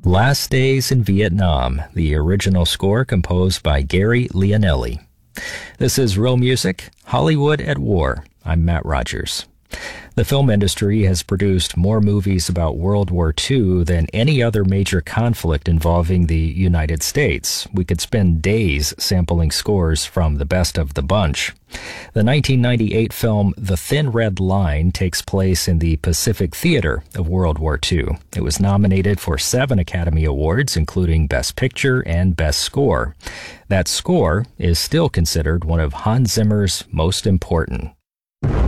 Last Days in Vietnam, the original score composed by Gary Leonelli. This is Real Music, Hollywood at War. I'm Matt Rogers. The film industry has produced more movies about World War II than any other major conflict involving the United States. We could spend days sampling scores from the best of the bunch. The 1998 film The Thin Red Line takes place in the Pacific Theater of World War II. It was nominated for 7 Academy Awards, including Best Picture and Best Score. That score is still considered one of Hans Zimmer's most important.